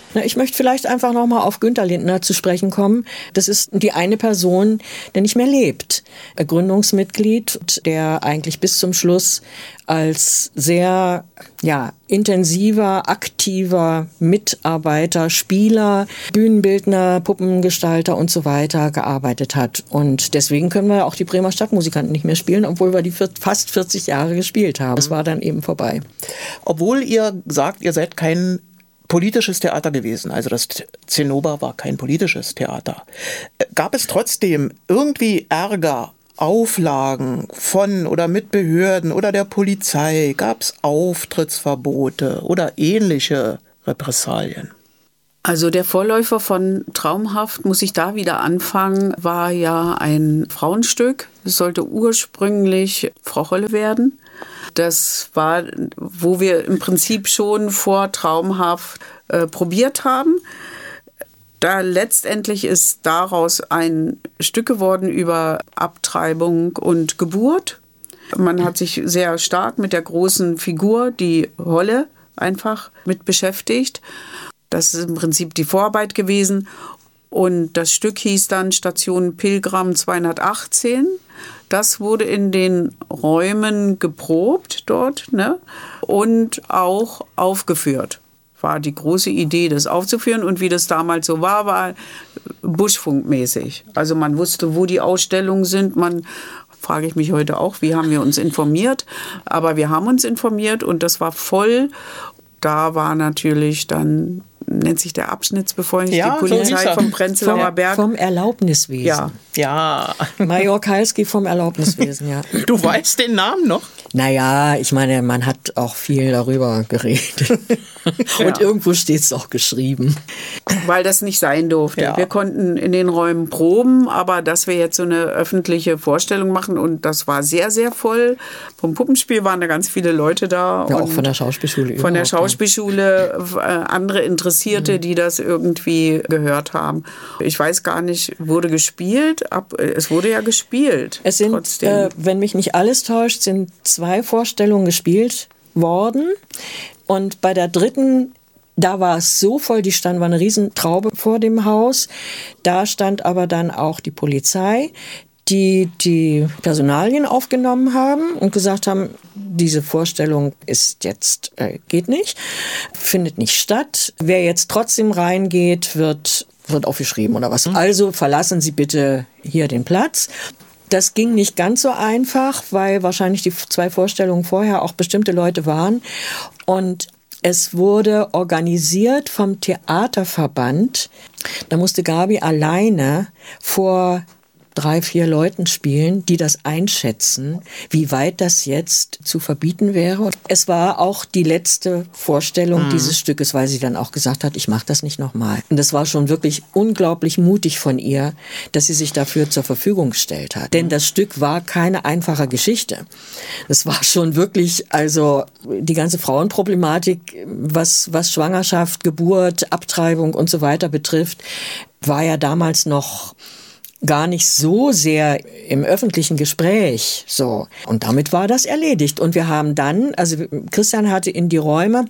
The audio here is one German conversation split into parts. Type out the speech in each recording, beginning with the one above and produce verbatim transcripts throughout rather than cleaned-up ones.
Na, ich möchte vielleicht einfach nochmal auf Günter Lindner zu sprechen kommen. Das ist die eine Person, der nicht mehr lebt. Gründungsmitglied, der eigentlich bis zum Schluss als sehr ja, intensiver, aktiver Mitarbeiter, Spieler, Bühnenbildner, Puppengestalter und so weiter gearbeitet hat. Und deswegen können wir auch die Bremer Stadtmusikanten nicht mehr spielen, obwohl wir die fast vierzig Jahre gespielt haben. Es war dann eben vorbei. Obwohl ihr sagt, ihr seid kein politisches Theater gewesen, also das Zinnober war kein politisches Theater. Gab es trotzdem irgendwie Ärger, Auflagen von oder mit Behörden oder der Polizei? Gab es Auftrittsverbote oder ähnliche Repressalien? Also der Vorläufer von Traumhaft, muss ich da wieder anfangen, war ja ein Frauenstück. Es sollte ursprünglich Frau Holle werden. Das war, wo wir im Prinzip schon vor Traumhaft äh, probiert haben. Da letztendlich ist daraus ein Stück geworden über Abtreibung und Geburt. Man hat sich sehr stark mit der großen Figur, die Holle, einfach mit beschäftigt. Das ist im Prinzip die Vorarbeit gewesen. Und das Stück hieß dann Station Pilgram zweihundertachtzehn. Das wurde in den Räumen geprobt dort, ne? Und auch aufgeführt. War die große Idee, das aufzuführen. Und wie das damals so war, war buschfunkmäßig. Also man wusste, wo die Ausstellungen sind. Man, frage ich mich heute auch, wie haben wir uns informiert? Aber wir haben uns informiert und das war voll. Da war natürlich dann, nennt sich der Abschnittsbevollmächtigte, ja, die Polizei so vom Prenzlauer vom, Berg. Vom Erlaubniswesen. Ja. Ja. Major Kalski vom Erlaubniswesen, ja. Du weißt den Namen noch? Naja, ich meine, man hat auch viel darüber geredet. Und Ja. irgendwo steht es auch geschrieben. Weil das nicht sein durfte. Ja. Wir konnten in den Räumen proben, aber dass wir jetzt so eine öffentliche Vorstellung machen und das war sehr, sehr voll. Vom Puppenspiel waren da ganz viele Leute da. Ja, und auch von der Schauspielschule. Von der überhaupt, Schauspielschule, äh, andere Interessierte, mhm. die das irgendwie gehört haben. Ich weiß gar nicht, wurde gespielt? Ab, es wurde ja gespielt. Es sind, äh, wenn mich nicht alles täuscht, sind zwei Vorstellungen gespielt worden. Und bei der dritten, da war es so voll, die stand, war eine Riesentraube vor dem Haus. Da stand aber dann auch die Polizei, die die Personalien aufgenommen haben und gesagt haben, diese Vorstellung ist jetzt, äh, geht nicht, findet nicht statt. Wer jetzt trotzdem reingeht, wird, wird aufgeschrieben oder was. Mhm. Also verlassen Sie bitte hier den Platz. Das ging nicht ganz so einfach, weil wahrscheinlich die zwei Vorstellungen vorher auch bestimmte Leute waren. Und es wurde organisiert vom Theaterverband. Da musste Gabi alleine vor drei, vier Leuten spielen, die das einschätzen, wie weit das jetzt zu verbieten wäre. Es war auch die letzte Vorstellung mhm. dieses Stückes, weil sie dann auch gesagt hat, ich mache das nicht nochmal. Und das war schon wirklich unglaublich mutig von ihr, dass sie sich dafür zur Verfügung gestellt hat. Denn das Stück war keine einfache Geschichte. Es war schon wirklich, also die ganze Frauenproblematik, was, was Schwangerschaft, Geburt, Abtreibung und so weiter betrifft, war ja damals noch gar nicht so sehr im öffentlichen Gespräch, so. Und damit war das erledigt. Und wir haben dann, also Christian hatte in die Räume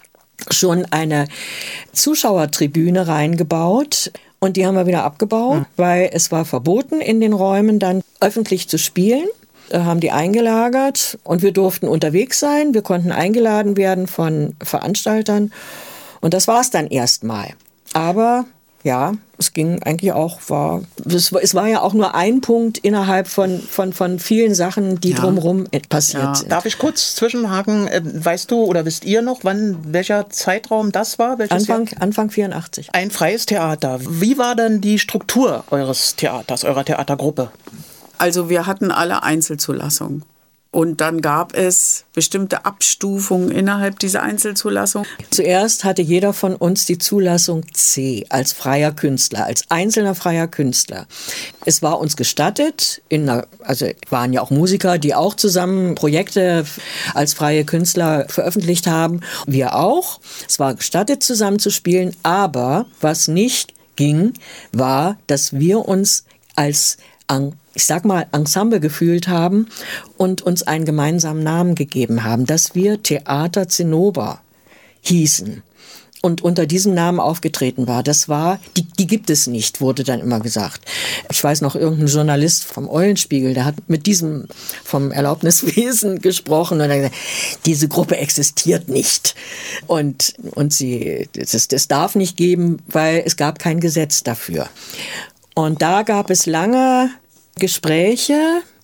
schon eine Zuschauertribüne reingebaut. Und die haben wir wieder abgebaut, mhm. weil es war verboten, in den Räumen dann öffentlich zu spielen. Haben die eingelagert und wir durften unterwegs sein. Wir konnten eingeladen werden von Veranstaltern. Und das war es dann erstmal. Aber ja, es ging eigentlich auch, war, es, es war ja auch nur ein Punkt innerhalb von, von, von vielen Sachen, die ja. drumherum passiert ja. sind. Darf ich kurz zwischenhaken? Weißt du oder wisst ihr noch, wann, welcher Zeitraum das war? Welches Anfang, Jahr? Anfang vierundachtzig. Ein freies Theater. Wie war dann die Struktur eures Theaters, eurer Theatergruppe? Also wir hatten alle Einzelzulassungen. Und dann gab es bestimmte Abstufungen innerhalb dieser Einzelzulassung. Zuerst hatte jeder von uns die Zulassung C als freier Künstler, als einzelner freier Künstler. Es war uns gestattet, in einer, also waren ja auch Musiker, die auch zusammen Projekte als freie Künstler veröffentlicht haben. Wir auch. Es war gestattet, zusammen zu spielen. Aber was nicht ging, war, dass wir uns als ich sag mal, Ensemble gefühlt haben und uns einen gemeinsamen Namen gegeben haben, dass wir Theater Zinnober hießen. und unter diesem Namen aufgetreten war. Das war, die, die gibt es nicht, wurde dann immer gesagt. Ich weiß noch, irgendein Journalist vom Eulenspiegel, der hat mit diesem vom Erlaubniswesen gesprochen und hat gesagt, diese Gruppe existiert nicht. Und, und sie, das, das darf nicht geben, weil es gab kein Gesetz dafür. Und da gab es lange Gespräche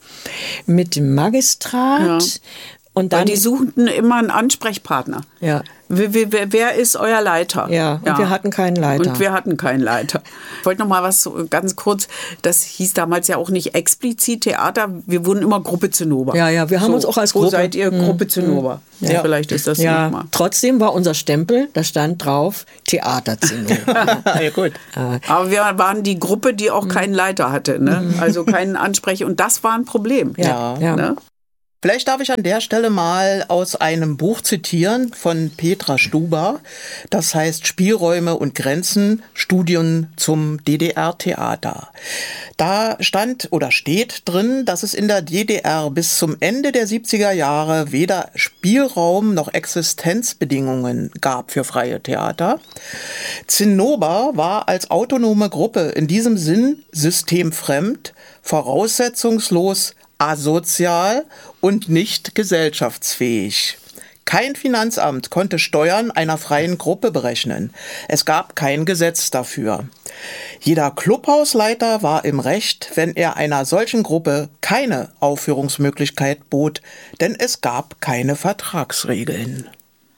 mit dem Magistrat. Ja. Und dann, Weil die suchten immer einen Ansprechpartner. Ja. Wer, wer, wer ist euer Leiter? Ja, und wir hatten keinen Leiter. Und wir hatten keinen Leiter. Ich wollte noch mal was so ganz kurz, das hieß damals ja auch nicht explizit Theater, wir wurden immer Gruppe Zinnober. Ja, ja, wir haben so, uns auch als Gruppe. Wo Gruppe. seid ihr? Gruppe Zinnober. Ja. Ja, vielleicht ist das ja. nochmal. Trotzdem war unser Stempel, da stand drauf Theater Zinnober. Ja, gut. Aber wir waren die Gruppe, die auch keinen Leiter hatte, ne? Also keinen Ansprecher. Und das war ein Problem. Ja, ja. Ne? Vielleicht darf ich an der Stelle mal aus einem Buch zitieren von Petra Stuber. Das heißt Spielräume und Grenzen, Studien zum D D R-Theater. Da stand oder steht drin, dass es in der D D R bis zum Ende der siebziger Jahre weder Spielraum noch Existenzbedingungen gab für freie Theater. Zinnober war als autonome Gruppe in diesem Sinn systemfremd, voraussetzungslos, asozial und nicht gesellschaftsfähig. Kein Finanzamt konnte Steuern einer freien Gruppe berechnen. Es gab kein Gesetz dafür. Jeder Clubhausleiter war im Recht, wenn er einer solchen Gruppe keine Aufführungsmöglichkeit bot, denn es gab keine Vertragsregeln.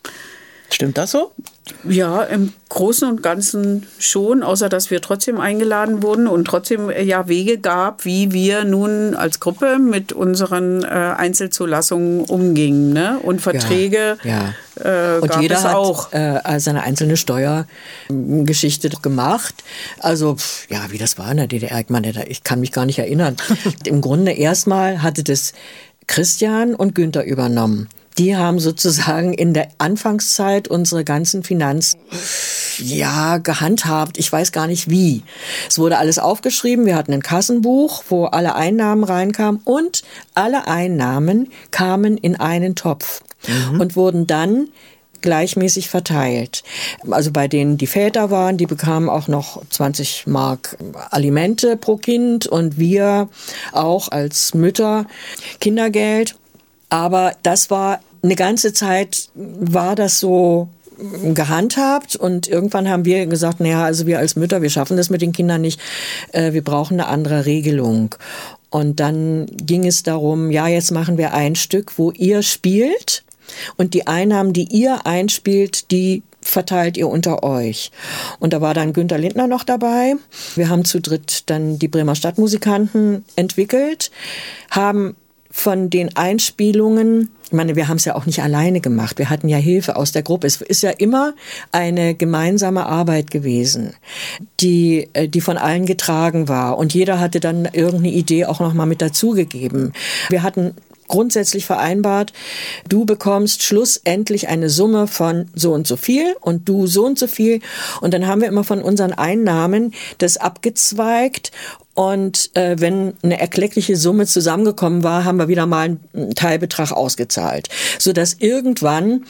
Stimmt das so? Ja, im Großen und Ganzen schon, außer dass wir trotzdem eingeladen wurden und trotzdem ja Wege gab, wie wir nun als Gruppe mit unseren äh, Einzelzulassungen umgingen, ne? Und Verträge ja, ja. Äh, und gab jeder es hat auch. Äh, seine einzelne Steuergeschichte gemacht. Also ja, wie das war in der D D R, ich meine, ich kann mich gar nicht erinnern. Im Grunde erstmal hatte das Christian und Günther übernommen. Die haben sozusagen in der Anfangszeit unsere ganzen Finanzen ja gehandhabt. Ich weiß gar nicht wie. Es wurde alles aufgeschrieben. Wir hatten ein Kassenbuch, wo alle Einnahmen reinkamen und alle Einnahmen kamen in einen Topf mhm. und wurden dann gleichmäßig verteilt. Also bei denen die Väter waren, die bekamen auch noch zwanzig Mark Alimente pro Kind und wir auch als Mütter Kindergeld. Aber das war eine ganze Zeit, war das so gehandhabt und irgendwann haben wir gesagt, naja, also wir als Mütter, wir schaffen das mit den Kindern nicht, äh, wir brauchen eine andere Regelung. Und dann ging es darum, ja, jetzt machen wir ein Stück, wo ihr spielt und die Einnahmen, die ihr einspielt, die verteilt ihr unter euch. Und da war dann Günther Lindner noch dabei. Wir haben zu dritt dann die Bremer Stadtmusikanten entwickelt, haben von den Einspielungen, ich meine, wir haben es ja auch nicht alleine gemacht, wir hatten ja Hilfe aus der Gruppe. Es ist ja immer eine gemeinsame Arbeit gewesen, die, die von allen getragen war. Und jeder hatte dann irgendeine Idee auch noch mal mit dazugegeben. Wir hatten grundsätzlich vereinbart, du bekommst schlussendlich eine Summe von so und so viel und du so und so viel. Und dann haben wir immer von unseren Einnahmen das abgezweigt. Und äh, wenn eine erkleckliche Summe zusammengekommen war, haben wir wieder mal einen Teilbetrag ausgezahlt, sodass irgendwann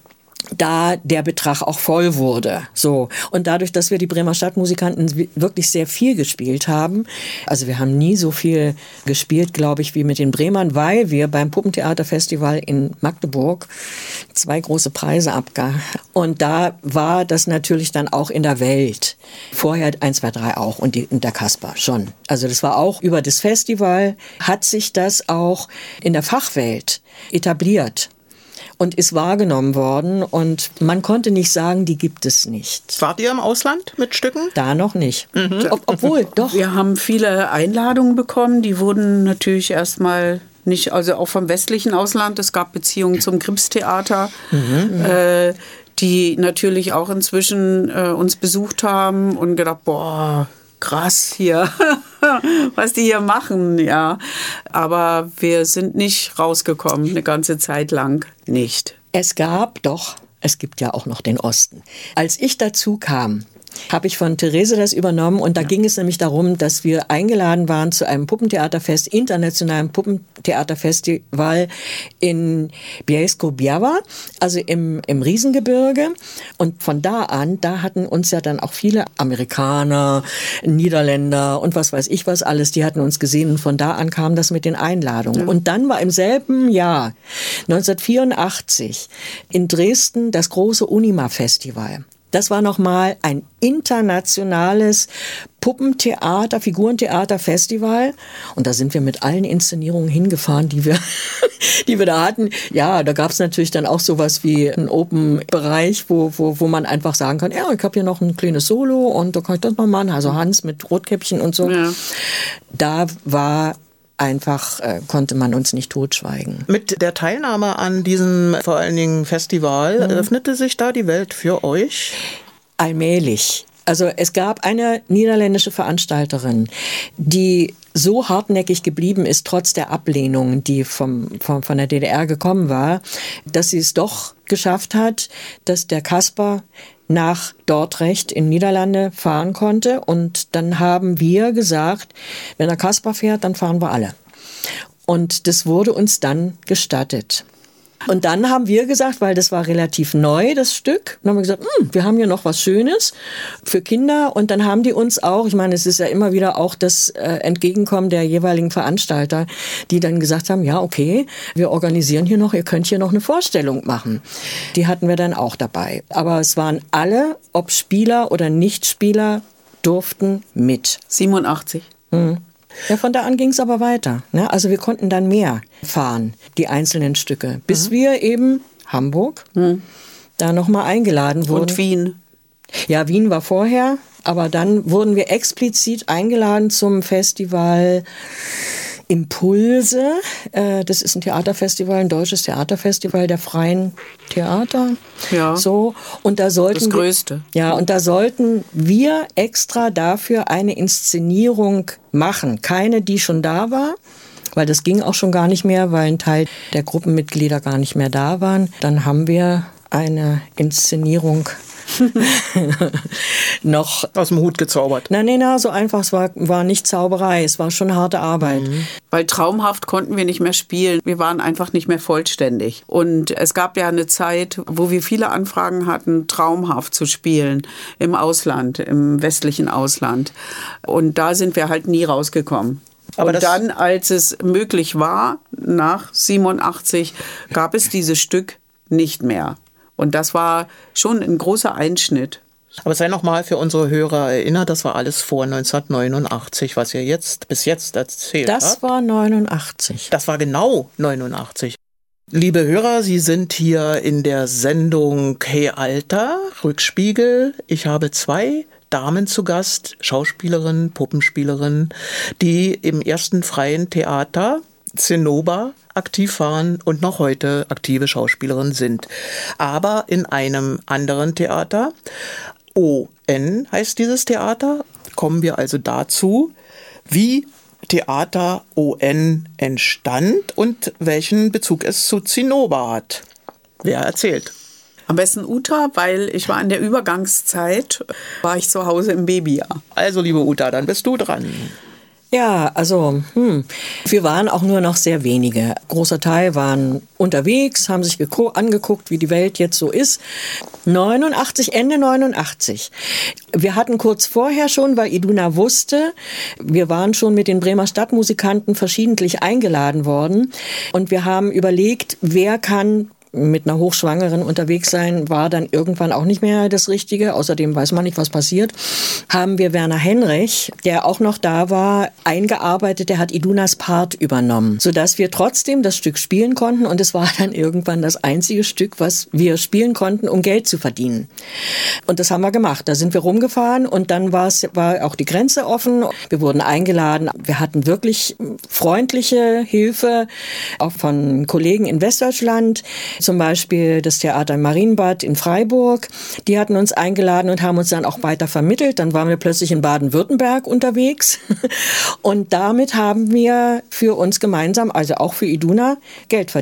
da der Betrag auch voll wurde. So. Und dadurch, dass wir die Bremer Stadtmusikanten wirklich sehr viel gespielt haben, also wir haben nie so viel gespielt, glaube ich, wie mit den Bremern, weil wir beim Puppentheaterfestival in Magdeburg zwei große Preise abgaben. Und da war das natürlich dann auch in der Welt. Vorher eins, zwei, drei auch und, die, und der Kasper schon. Also das war auch über das Festival, hat sich das auch in der Fachwelt etabliert. Und ist wahrgenommen worden und man konnte nicht sagen, die gibt es nicht. Wart ihr im Ausland mit Stücken? Da noch nicht. Mhm. Ob, obwohl, doch. Wir haben viele Einladungen bekommen, die wurden natürlich erstmal nicht, also auch vom westlichen Ausland, es gab Beziehungen zum Kripstheater, mhm. äh, die natürlich auch inzwischen äh, uns besucht haben und gedacht, boah, krass hier, was die hier machen, ja. Aber wir sind nicht rausgekommen, eine ganze Zeit lang nicht. Es gab doch, es gibt ja auch noch den Osten. Als ich dazu kam, habe ich von Therese das übernommen und da ja. ging es nämlich darum, dass wir eingeladen waren zu einem Puppentheaterfest, internationalen Puppentheaterfestival in Bielsko-Biała, also im, im Riesengebirge. Und von da an, da hatten uns ja dann auch viele Amerikaner, Niederländer und was weiß ich was alles, die hatten uns gesehen und von da an kam das mit den Einladungen. Ja. Und dann war im selben Jahr, neunzehnhundertvierundachtzig, in Dresden das große Unima-Festival. Das war nochmal ein internationales Puppentheater, Figurentheater-Festival. Und da sind wir mit allen Inszenierungen hingefahren, die wir, die wir da hatten. Ja, da gab es natürlich dann auch sowas wie einen Open-Bereich, wo, wo, wo man einfach sagen kann, ja, ich habe hier noch ein kleines Solo und da kann ich das mal machen. Also Hans mit Rotkäppchen und so. Ja. Da war einfach, äh, konnte man uns nicht totschweigen. Mit der Teilnahme an diesem vor allen Dingen Festival mhm. öffnete sich da die Welt für euch? Allmählich. Also es gab eine niederländische Veranstalterin, die so hartnäckig geblieben ist, trotz der Ablehnung, die vom, vom, von der D D R gekommen war, dass sie es doch geschafft hat, dass der Kasper nach Dordrecht in Niederlande fahren konnte. Und dann haben wir gesagt, wenn der Kasper fährt, dann fahren wir alle. Und das wurde uns dann gestattet. Und dann haben wir gesagt, weil das war relativ neu, das Stück, dann haben wir gesagt, wir haben hier noch was Schönes für Kinder. Und dann haben die uns auch, ich meine, es ist ja immer wieder auch das äh, Entgegenkommen der jeweiligen Veranstalter, die dann gesagt haben, ja, okay, wir organisieren hier noch, ihr könnt hier noch eine Vorstellung machen. Die hatten wir dann auch dabei. Aber es waren alle, ob Spieler oder Nichtspieler, durften mit. siebenundachtzig. Mhm. Ja, von da an ging es aber weiter. Ne? Also wir konnten dann mehr fahren, die einzelnen Stücke, bis mhm. wir eben Hamburg mhm. da nochmal eingeladen wurden. Und Wien. Ja, Wien war vorher, aber dann wurden wir explizit eingeladen zum Festival Impulse. Äh, das ist ein Theaterfestival, ein deutsches Theaterfestival der freien Theater. Ja. So. Und da sollten das Größte. Wir, ja, und da sollten wir extra dafür eine Inszenierung machen. Keine, die schon da war, weil das ging auch schon gar nicht mehr, weil ein Teil der Gruppenmitglieder gar nicht mehr da waren. Dann haben wir eine Inszenierung noch aus dem Hut gezaubert. Nein, nein, nein, so einfach, es war, war nicht Zauberei, es war schon harte Arbeit. Mhm. Weil traumhaft konnten wir nicht mehr spielen, wir waren einfach nicht mehr vollständig. Und es gab ja eine Zeit, wo wir viele Anfragen hatten, traumhaft zu spielen im Ausland, im westlichen Ausland. Und da sind wir halt nie rausgekommen. Aber und dann, als es möglich war, nach siebenundachtzig, gab es dieses Stück nicht mehr. Und das war schon ein großer Einschnitt. Aber sei noch mal für unsere Hörer erinnert, das war alles vor neunzehnhundertneunundachtzig, was ihr jetzt bis jetzt erzählt habt. Das war neunundachtzig. Das war genau neunundachtzig. Liebe Hörer, Sie sind hier in der Sendung Hey Alter, Rückspiegel. Ich habe zwei Damen zu Gast, Schauspielerinnen, Puppenspielerinnen, die im ersten freien Theater Zinnober aktiv waren und noch heute aktive Schauspielerinnen sind. Aber in einem anderen Theater, O N heißt dieses Theater, kommen wir also dazu, wie Theater O N entstand und welchen Bezug es zu Zinnober hat. Wer erzählt? Am besten Uta, weil ich war in der Übergangszeit, war ich zu Hause im Babyjahr. Also liebe Uta, dann bist du dran. Ja, also hm, wir waren auch nur noch sehr wenige. Großer Teil waren unterwegs, haben sich geko- angeguckt, wie die Welt jetzt so ist. neunundachtzig, Ende neunundachtzig. Wir hatten kurz vorher schon, weil Iduna wusste, wir waren schon mit den Bremer Stadtmusikanten verschiedentlich eingeladen worden. Und wir haben überlegt, wer kann mit einer Hochschwangeren unterwegs sein, war dann irgendwann auch nicht mehr das Richtige. Außerdem weiß man nicht, was passiert. Haben wir Werner Henrich, der auch noch da war, eingearbeitet. Der hat Idunas Part übernommen, sodass wir trotzdem das Stück spielen konnten. Und es war dann irgendwann das einzige Stück, was wir spielen konnten, um Geld zu verdienen. Und das haben wir gemacht. Da sind wir rumgefahren und dann war es, war auch die Grenze offen. Wir wurden eingeladen. Wir hatten wirklich freundliche Hilfe, auch von Kollegen in Westdeutschland. Zum Beispiel das Theater im Marienbad in Freiburg. Die hatten uns eingeladen und haben uns dann auch weiter vermittelt. Dann waren wir plötzlich in Baden-Württemberg unterwegs. Und damit haben wir für uns gemeinsam, also auch für Iduna, Geld verdient.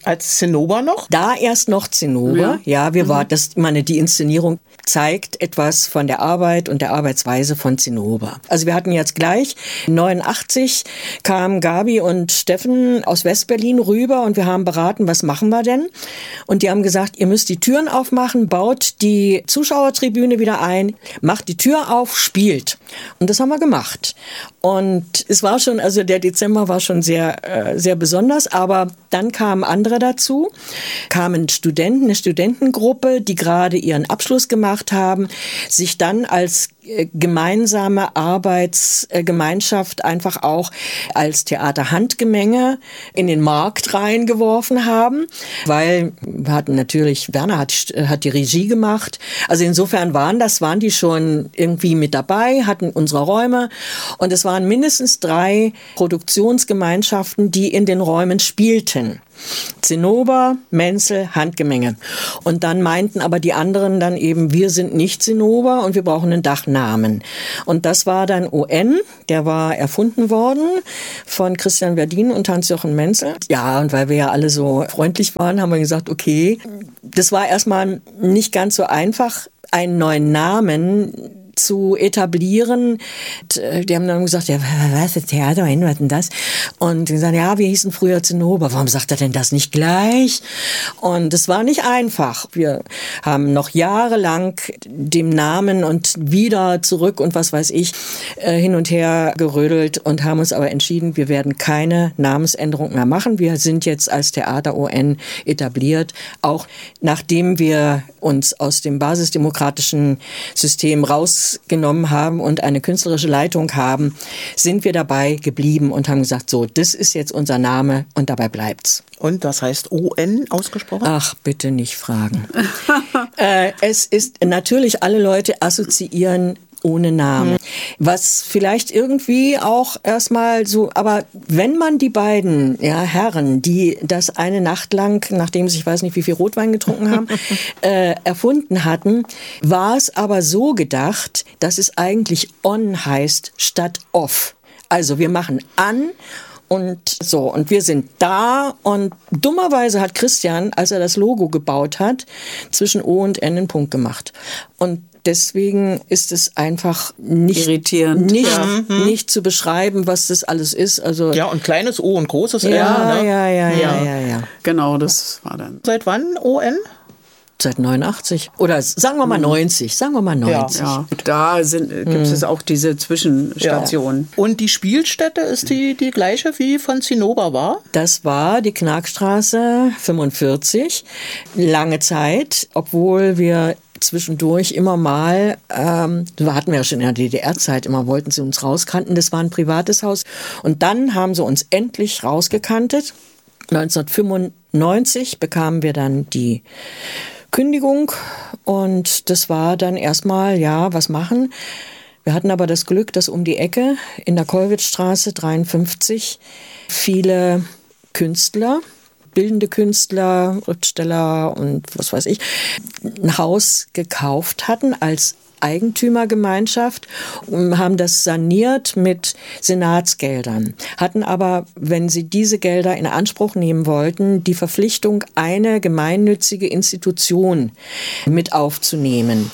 Als Zinnober noch? Da erst noch Zinnober. Ja, ja wir mhm. waren, das, meine, die Inszenierung zeigt etwas von der Arbeit und der Arbeitsweise von Zinnober. Also wir hatten jetzt gleich, neunundachtzig kamen Gabi und Steffen aus Westberlin rüber und wir haben beraten, was machen wir denn? Und die haben gesagt, ihr müsst die Türen aufmachen, baut die Zuschauertribüne wieder ein, macht die Tür auf, spielt. Und das haben wir gemacht. Und es war schon, also der Dezember war schon sehr, äh, sehr besonders, aber dann kamen andere dazu, kamen Studenten, eine Studentengruppe, die gerade ihren Abschluss gemacht haben, sich dann als gemeinsame Arbeitsgemeinschaft einfach auch als Theaterhandgemenge in den Markt reingeworfen haben, weil wir hatten natürlich, Werner hat, hat die Regie gemacht, also insofern waren das, waren die schon irgendwie mit dabei, hatten unsere Räume und es waren mindestens drei Produktionsgemeinschaften, die in den Räumen spielten. Zinnober, Menzel, Handgemenge. Und dann meinten aber die anderen dann eben, wir sind nicht Zinnober und wir brauchen einen Dachnamen. Und das war dann O N, der war erfunden worden von Christian Verdin und Hans-Jochen Menzel. Ja, und weil wir ja alle so freundlich waren, haben wir gesagt, okay, das war erstmal nicht ganz so einfach, einen neuen Namen zu etablieren. Die haben dann gesagt, ja, was ist Theater, was denn das? Und die sagen, ja, wir hießen früher Zinnober. Warum sagt er denn das nicht gleich? Und es war nicht einfach. Wir haben noch jahrelang dem Namen und wieder zurück und was weiß ich hin und her gerödelt und haben uns aber entschieden, wir werden keine Namensänderung mehr machen. Wir sind jetzt als Theater O N etabliert, auch nachdem wir uns aus dem basisdemokratischen System rausgenommen haben und eine künstlerische Leitung haben, sind wir dabei geblieben und haben gesagt, so, das ist jetzt unser Name und dabei bleibt's. Und das heißt O N ausgesprochen? Ach, bitte nicht fragen. äh, es ist natürlich, alle Leute assoziieren ohne Namen. Was vielleicht irgendwie auch erstmal so, aber wenn man die beiden ja, Herren, die das eine Nacht lang, nachdem sie, ich weiß nicht, wie viel Rotwein getrunken haben, äh, erfunden hatten, war es aber so gedacht, dass es eigentlich on heißt statt off. Also wir machen an und so, und wir sind da und dummerweise hat Christian, als er das Logo gebaut hat, zwischen O und N einen Punkt gemacht. Und deswegen ist es einfach nicht, irritierend, nicht, ja. nicht zu beschreiben, was das alles ist. Also ja, und kleines O und großes ja, R. Ne? Ja, ja, ja, ja, ja, ja. Genau, das war dann. Seit wann O N? Seit neunundachtzig. Oder sagen wir mal neunzig. Sagen wir mal neunzig. Ja, ja. Da sind, gibt es hm. auch diese Zwischenstationen. Ja. Und die Spielstätte ist die, die gleiche wie von Zinnober war? Das war die Knackstraße fünfundvierzig. Lange Zeit, obwohl wir zwischendurch immer mal, ähm, das hatten wir ja schon in der D D R-Zeit, immer wollten sie uns rauskanten, das war ein privates Haus. Und dann haben sie uns endlich rausgekantet. neunzehnhundertfünfundneunzig bekamen wir dann die Kündigung und das war dann erstmal, ja, was machen? Wir hatten aber das Glück, dass um die Ecke in der Kollwitzstraße dreiundfünfzig viele Künstler, bildende Künstler, Schriftsteller und was weiß ich, ein Haus gekauft hatten als Eigentümergemeinschaft und haben das saniert mit Senatsgeldern, hatten aber, wenn sie diese Gelder in Anspruch nehmen wollten, die Verpflichtung, eine gemeinnützige Institution mit aufzunehmen.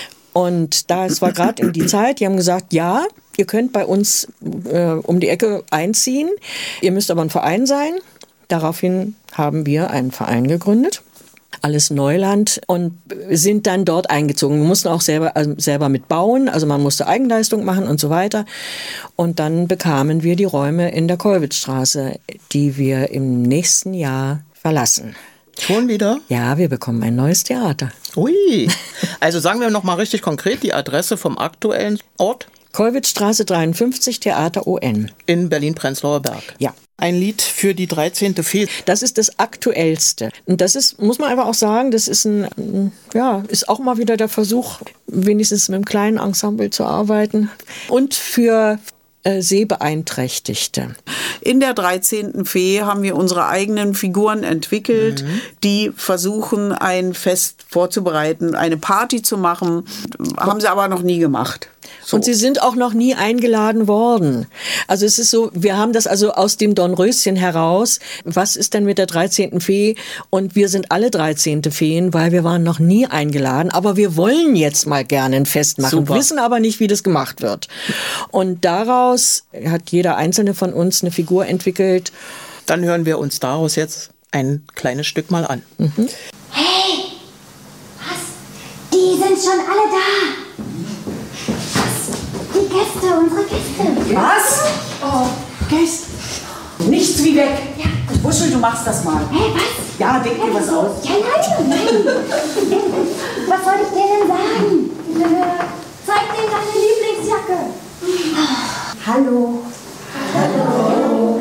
Und da es war gerade in die Zeit, die haben gesagt, ja, ihr könnt bei uns äh, um die Ecke einziehen, ihr müsst aber ein Verein sein. Daraufhin haben wir einen Verein gegründet. Alles Neuland und sind dann dort eingezogen. Wir mussten auch selber, also selber mit bauen, also man musste Eigenleistung machen und so weiter. Und dann bekamen wir die Räume in der Kollwitzstraße, die wir im nächsten Jahr verlassen. Schon wieder? Ja, wir bekommen ein neues Theater. Ui, also sagen wir noch mal richtig konkret die Adresse vom aktuellen Ort. Kollwitzstraße dreiundfünfzig, Theater O N. In Berlin-Prenzlauer Berg. Ja. Ein Lied für die dreizehnte Fee. Das ist das Aktuellste. Und das ist, muss man einfach auch sagen, das ist ein, ja, ist auch mal wieder der Versuch, wenigstens mit einem kleinen Ensemble zu arbeiten. Und für äh, Sehbeeinträchtigte. In der dreizehnten Fee haben wir unsere eigenen Figuren entwickelt, mhm. die versuchen, ein Fest vorzubereiten, eine Party zu machen. Haben sie aber noch nie gemacht. So. Und sie sind auch noch nie eingeladen worden. Also es ist so, wir haben das also aus dem Dornröschen heraus. Was ist denn mit der dreizehnten Fee? Und wir sind alle dreizehnte Feen, weil wir waren noch nie eingeladen. Aber wir wollen jetzt mal gerne ein Fest machen, Super. wissen aber nicht, wie das gemacht wird. Und daraus hat jeder einzelne von uns eine Figur entwickelt. Dann hören wir uns daraus jetzt ein kleines Stück mal an. Mhm. Hey, was? Die sind schon alle da. Was? Die Gäste, unsere Gäste. Was? Oh, Gäste. Nichts wie weg. Ja. Wuschel, du machst das mal. Hey, was? Ja, denk dir was aus. Ja, nein, nein. Was soll ich denen sagen? Zeig denen deine Lieblingsjacke. Hallo. Hallo.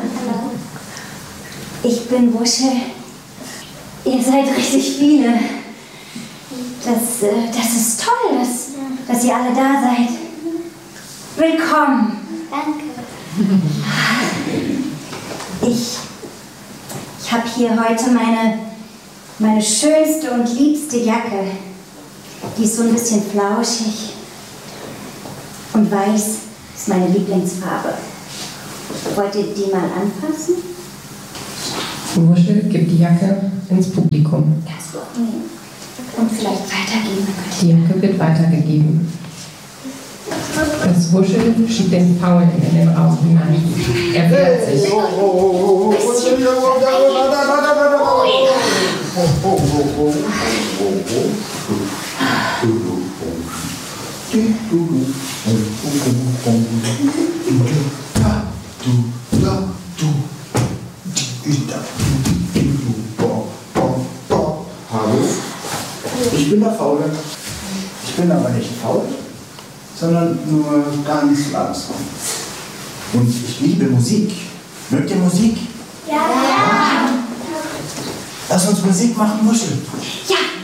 Ich bin Wuschel. Ihr seid richtig viele. Das, äh, das ist toll, dass, dass ihr alle da seid. Willkommen. Danke. Ich, ich habe hier heute meine, meine schönste und liebste Jacke. Die ist so ein bisschen flauschig. Und weiß ist meine Lieblingsfarbe. Wollt ihr die mal anfassen? Wuschel gibt die Jacke ins Publikum. Kannst du auch nehmen. Und vielleicht weitergeben. Die Jacke wird weitergegeben. Das Wuschel schiebt den Paul in den Raum hinein. Er wehrt sich. Hallo, ich bin der Faule. Ich bin aber nicht faul, sondern nur ganz langsam. Und ich liebe Musik. Mögt ihr Musik? Ja. Lass uns Musik machen, Wuschel. Ja.